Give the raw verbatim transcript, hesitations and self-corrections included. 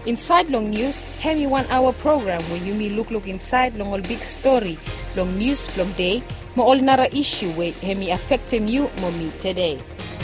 Inside Long News, hemi one hour program where you me look look inside long all big story, long news long day, mo all nara issue where hemi affect you mo me today.